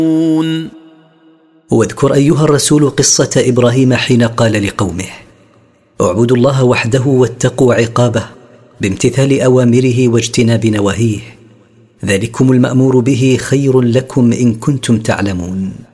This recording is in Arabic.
واذكر أيها الرسول قصة إبراهيم حين قال لقومه: اعبدوا الله وحده واتقوا عقابه بامتثال أوامره واجتناب نواهيه، ذلكم المأمور به خير لكم إن كنتم تعلمون.